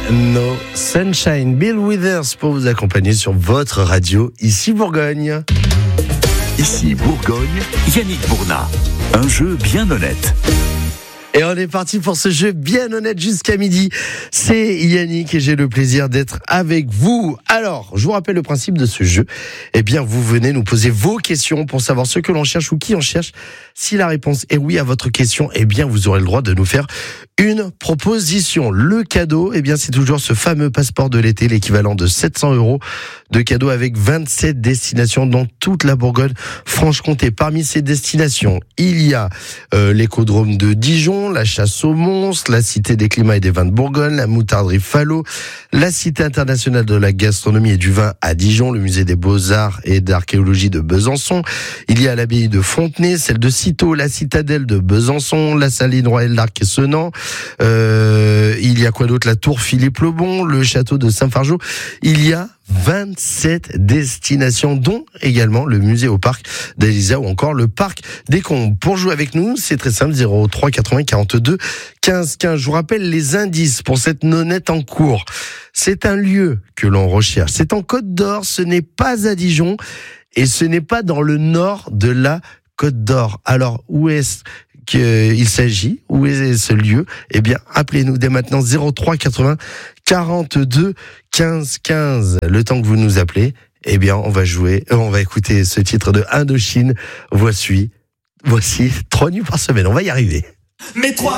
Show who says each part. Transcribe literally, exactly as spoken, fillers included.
Speaker 1: No Sunshine. Bill Withers pour vous accompagner sur votre radio, ici Bourgogne.
Speaker 2: Ici Bourgogne, Yannick Bournat. Un jeu bien honnête.
Speaker 1: Et on est parti pour ce jeu bien honnête jusqu'à midi. C'est Yannick et j'ai le plaisir d'être avec vous. Alors, je vous rappelle le principe de ce jeu. Eh bien, vous venez nous poser vos questions pour savoir ce que l'on cherche ou qui on cherche. Si la réponse est oui à votre question, eh bien, vous aurez le droit de nous faire une proposition. Le cadeau, eh bien, c'est toujours ce fameux passeport de l'été, l'équivalent de sept cents euros de cadeau avec vingt-sept destinations dans toute la Bourgogne-Franche-Comté. Parmi ces destinations, il y a euh, l'écodrome de Dijon, la chasse aux monstres, la cité des climats et des vins de Bourgogne, la moutarderie Fallot, la cité internationale de la gastronomie et du vin à Dijon, le musée des beaux-arts et d'archéologie de Besançon. Il y a l'abbaye de Fontenay, celle de Cîteaux, la citadelle de Besançon, la saline royale d'Arc et Senan. Euh, il y a quoi d'autre? La tour Philippe le Bon, le château de Saint-Fargeau. Il y a vingt-sept destinations, dont également le musée au parc d'Elisa ou encore le parc des Combes. Pour jouer avec nous, c'est très simple, zéro trois quatre-vingts quarante-deux quinze quinze. Je vous rappelle les indices pour cette nonnette en cours. C'est un lieu que l'on recherche. C'est en Côte d'Or, ce n'est pas à Dijon et ce n'est pas dans le nord de la Côte d'Or. Alors, où est-ce qu'il s'agit? Où est ce lieu? Eh bien, appelez-nous dès maintenant zéro trois quatre-vingts quarante-deux quinze quinze. Le temps que vous nous appelez, eh bien, on va jouer, euh, on va écouter ce titre de Indochine. Voici, voici trois nuits par semaine. On va y arriver.
Speaker 3: Mais trois